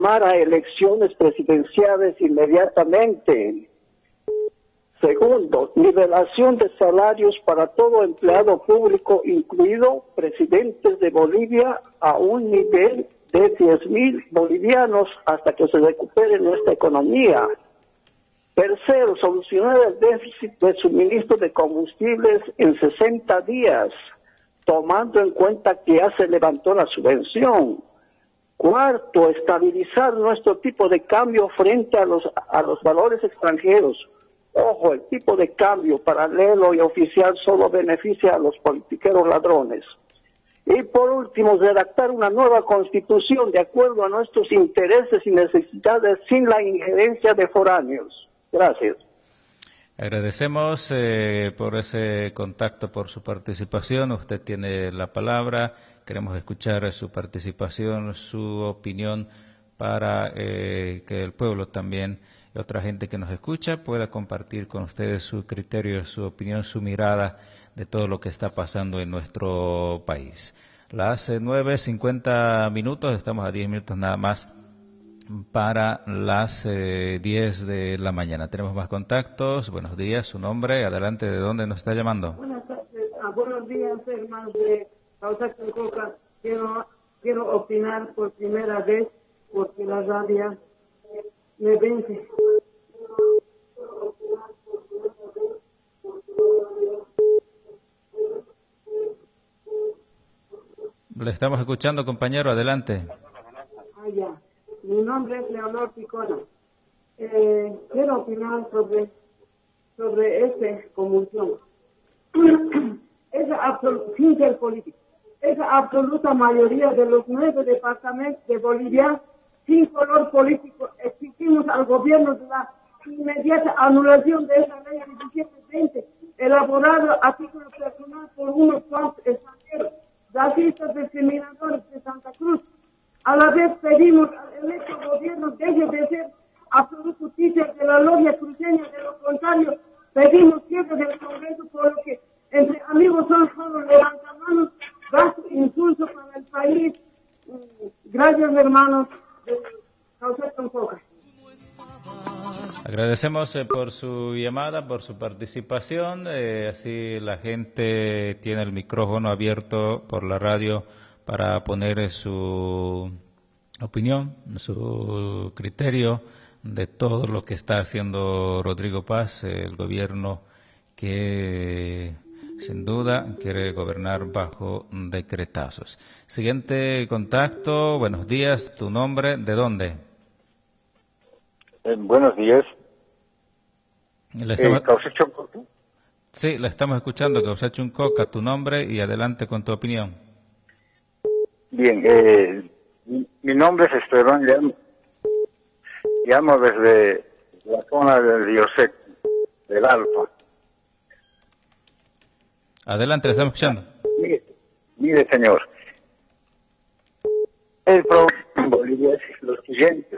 a elecciones presidenciales inmediatamente. Segundo, nivelación de salarios para todo empleado público, incluido presidentes de Bolivia, a un nivel de 10.000 bolivianos hasta que se recupere nuestra economía. Tercero, solucionar el déficit de suministro de combustibles en 60 días, tomando en cuenta que ya se levantó la subvención. Cuarto, estabilizar nuestro tipo de cambio frente a los valores extranjeros. Ojo, el tipo de cambio paralelo y oficial solo beneficia a los politiqueros ladrones. Y por último, redactar una nueva constitución de acuerdo a nuestros intereses y necesidades sin la injerencia de foráneos. Gracias. Agradecemos por ese contacto, por su participación. Usted tiene la palabra. Queremos escuchar su participación, su opinión, para que el pueblo también y otra gente que nos escucha pueda compartir con ustedes su criterio, su opinión, su mirada de todo lo que está pasando en nuestro país. Las 9:50, estamos a 10 minutos nada más para las 10 de la mañana. Tenemos más contactos. Buenos días, su nombre, adelante, ¿de dónde nos está llamando? Buenas tardes, buenos días, hermanos de Causac-Chancoca. Quiero opinar por primera vez porque la radio me vence. Le estamos escuchando, compañero, adelante. Ya. Mi nombre es Leonor Picona. Quiero opinar sobre esta convulsión. Sin ser político, esa absoluta mayoría de los 9 departamentos de Bolivia, sin color político, exigimos al gobierno de la inmediata anulación de esa ley 1720, elaborada a título personal por unos cuantos extranjeros, racistas discriminadores de Santa Cruz. A la vez pedimos al electo gobierno deje de ser absoluto títer de la logia cruceña, de lo contrario pedimos cierre del Congreso, por lo que entre amigos son solo levantamanos, gasto insulso para el país. Gracias, hermanos de Causac-Chancoca. Agradecemos por su llamada, por su participación. Así la gente tiene el micrófono abierto por la radio para poner su opinión, su criterio de todo lo que está haciendo Rodrigo Paz, el gobierno que sin duda quiere gobernar bajo decretazos. Siguiente contacto, buenos días, tu nombre, ¿de dónde? Buenos días. Causac-Chancoca. Sí, la estamos escuchando, Causac-Chancoca, tu nombre y adelante con tu opinión. Bien, mi nombre es Esteban, llamo desde la zona del Río Seco, del Alfa. Adelante, le estamos escuchando. Mire, señor, el problema en Bolivia es lo siguiente.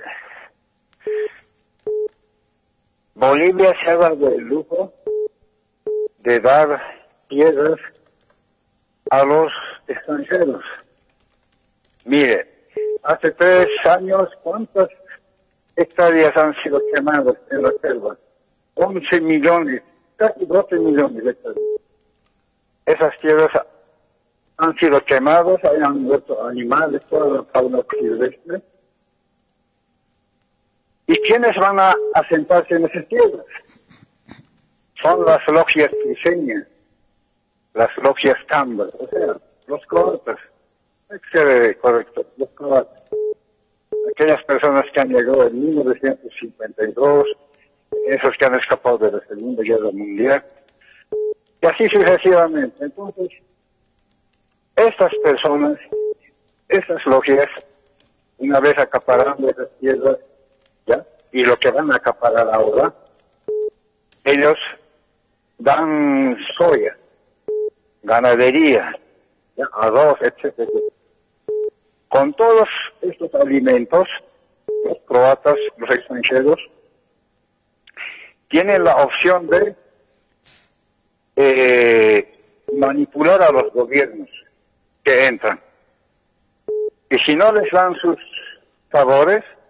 Bolivia se ha dado el lujo de dar tierras a los extranjeros. Mire, hace 3 años, ¿cuántas hectáreas han sido quemadas en la selva? 11 millones, casi 12 millones de hectáreas. Esas tierras han sido quemadas, han muerto animales, toda la fauna silvestre. ¿Y quiénes van a asentarse en esas tierras? Son las logias cruceñas, las logias cambas, o sea, los croatas. Correcto, los croatas. Aquellas personas que han llegado en 1952, esos que han escapado de la Segunda Guerra Mundial, y así sucesivamente. Entonces, estas personas, estas logias, una vez acaparando esas tierras, ¿ya? Y lo que van a acaparar ahora, ellos dan soya, ganadería, ¿ya? Arroz, etcétera. Con todos estos alimentos, los croatas, los extranjeros, tienen la opción de manipular a los gobiernos que entran. Y si no les dan sus favores,